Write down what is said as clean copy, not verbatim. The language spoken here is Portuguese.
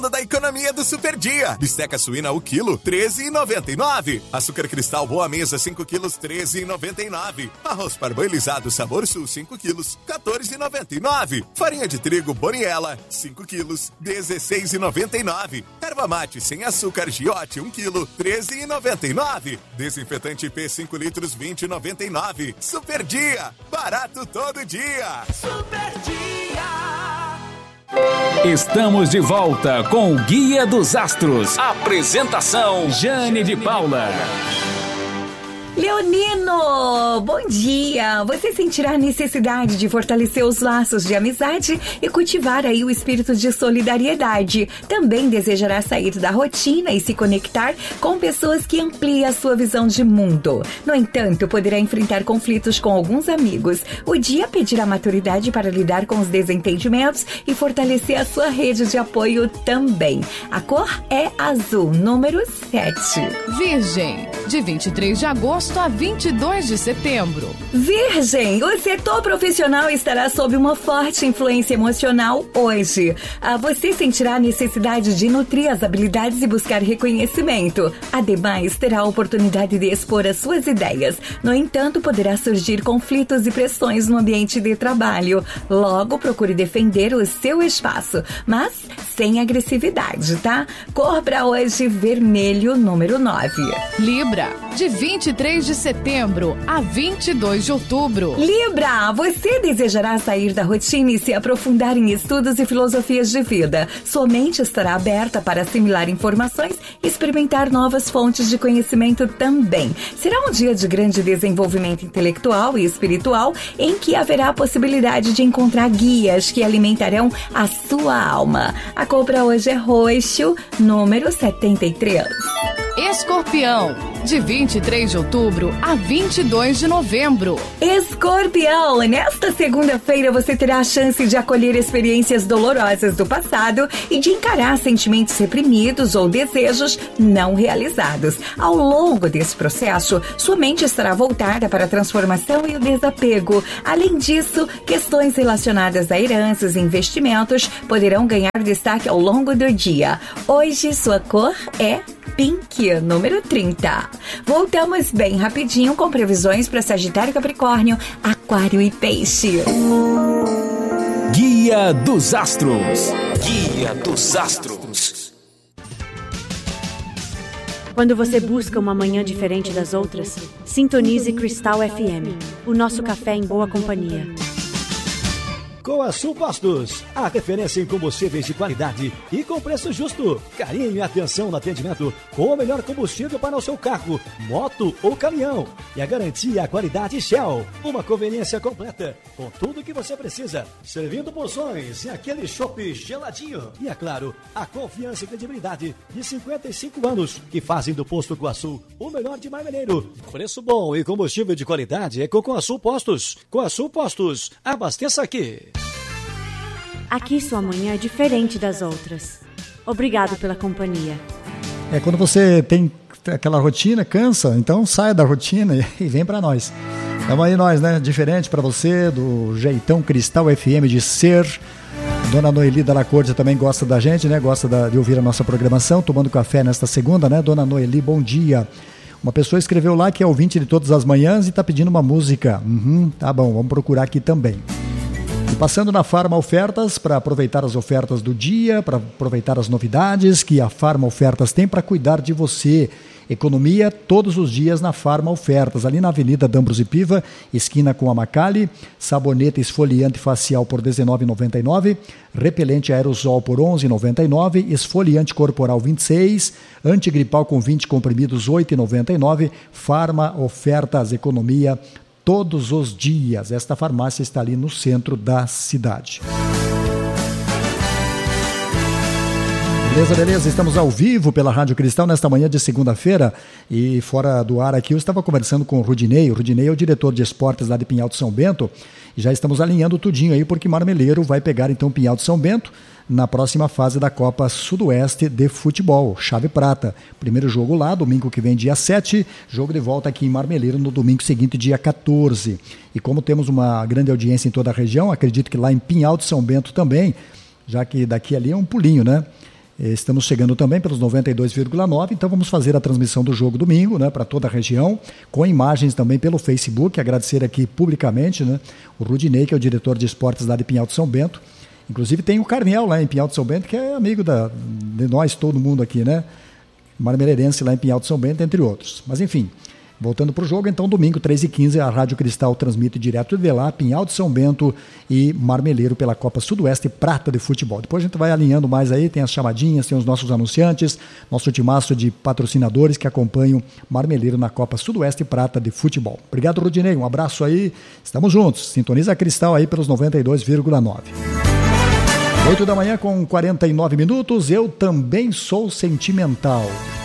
da economia do Super Dia. Bisteca suína o quilo, R$13,99. Açúcar cristal Boa Mesa, 5 quilos, R$13,99. Arroz parboilizado Sabor Sul, 5 quilos, R$14,99. Farinha de trigo Boniela, 5 quilos, R$16,99. Erva mate sem açúcar Giote, 1 quilo, R$13,99. Desinfetante IP 5 litros, R$20,99. Super Dia, barato todo dia. Super Dia. Estamos de volta com o Guia dos Astros. Apresentação: Jane de Paula. Leonino, bom dia! Você sentirá a necessidade de fortalecer os laços de amizade e cultivar aí o espírito de solidariedade. Também desejará sair da rotina e se conectar com pessoas que ampliem a sua visão de mundo. No entanto, poderá enfrentar conflitos com alguns amigos. O dia pedirá maturidade para lidar com os desentendimentos e fortalecer a sua rede de apoio também. A cor é azul, número 7. Virgem, de 23 de agosto a 22 de setembro. Virgem, o setor profissional estará sob uma forte influência emocional hoje. Você sentirá a necessidade de nutrir as habilidades e buscar reconhecimento. Ademais, terá a oportunidade de expor as suas ideias. No entanto, poderá surgir conflitos e pressões no ambiente de trabalho. Logo, procure defender o seu espaço, mas sem agressividade, tá? Cor para hoje, vermelho, número 9. Libra, de 23 de setembro a 22 de outubro. Libra, você desejará sair da rotina e se aprofundar em estudos e filosofias de vida. Sua mente estará aberta para assimilar informações e experimentar novas fontes de conhecimento também. Será um dia de grande desenvolvimento intelectual e espiritual, em que haverá a possibilidade de encontrar guias que alimentarão a sua alma. A cor para hoje é roxo, número 73. Escorpião, de 23 de outubro a 22 de novembro. Escorpião, nesta segunda-feira você terá a chance de acolher experiências dolorosas do passado e de encarar sentimentos reprimidos ou desejos não realizados. Ao longo desse processo, sua mente estará voltada para a transformação e o desapego. Além disso, questões relacionadas a heranças e investimentos poderão ganhar destaque ao longo do dia. Hoje, sua cor é pink, número 30. Voltamos bem rapidinho com previsões para Sagitário, Capricórnio, Aquário e Peixe. Guia dos Astros. Guia dos Astros. Quando você busca uma manhã diferente das outras, sintonize Cristal FM, o nosso café em boa companhia. Coasul Postos, a referência em combustíveis de qualidade e com preço justo. Carinho e atenção no atendimento com o melhor combustível para o seu carro, moto ou caminhão. E a garantia e a qualidade Shell. Uma conveniência completa com tudo o que você precisa. Servindo porções e aquele chopp geladinho. E é claro, a confiança e credibilidade de 55 anos que fazem do Posto Coasul o melhor de Marmeleiro. Preço bom e combustível de qualidade é com Coasul Postos. Coasul Postos, abasteça aqui. Aqui sua manhã é diferente das outras. Obrigado pela companhia. Quando você tem aquela rotina, cansa, então saia da rotina e vem para nós. Estamos aí nós, né? Diferente para você, do jeitão Cristal FM de ser. Dona Noeli Dalla Corte também gosta da gente, né? Gosta de ouvir a nossa programação, tomando café nesta segunda, né? Dona Noeli, bom dia. Uma pessoa escreveu lá que é ouvinte de todas as manhãs e está pedindo uma música. Tá bom, vamos procurar aqui também. E passando na Farma Ofertas, para aproveitar as ofertas do dia, para aproveitar as novidades que a Farma Ofertas tem para cuidar de você. Economia todos os dias na Farma Ofertas, ali na Avenida D'Ambrosio Piva, esquina com a Macali, sabonete esfoliante facial por R$19,99, repelente aerosol por R$11,99, esfoliante corporal 26, antigripal com 20 comprimidos R$8,99, Farma Ofertas, economia todos os dias. Esta farmácia está ali no centro da cidade. Beleza, estamos ao vivo pela Rádio Cristal nesta manhã de segunda-feira e fora do ar aqui eu estava conversando com o Rudinei. O Rudinei é o diretor de esportes lá de Pinhal de São Bento e já estamos alinhando tudinho aí porque Marmeleiro vai pegar então Pinhal de São Bento na próxima fase da Copa Sudoeste de Futebol, Chave Prata. Primeiro jogo lá, domingo que vem, dia 7, jogo de volta aqui em Marmeleiro no domingo seguinte, dia 14. E como temos uma grande audiência em toda a região, acredito que lá em Pinhal de São Bento também, já que daqui ali é um pulinho, né? Estamos chegando também pelos 92,9, então vamos fazer a transmissão do jogo domingo, né, para toda a região, com imagens também pelo Facebook. Agradecer aqui publicamente, né, o Rudinei, que é o diretor de esportes lá de Pinhal de São Bento. Inclusive tem o Carniel lá em Pinhal de São Bento, que é amigo de nós, todo mundo aqui, né? Marmeleirense lá em Pinhal de São Bento, entre outros. Mas enfim, voltando para o jogo, então domingo 3h15 a Rádio Cristal transmite direto de lá, Pinhal de São Bento e Marmeleiro pela Copa Sudoeste Prata de Futebol. Depois a gente vai alinhando mais aí, tem as chamadinhas, tem os nossos anunciantes, nosso timaço de patrocinadores que acompanham Marmeleiro na Copa Sudoeste Prata de Futebol. Obrigado, Rudinei, um abraço aí, estamos juntos, sintoniza a Cristal aí pelos 92,9. 8 da manhã com 49 minutos, eu também sou sentimental.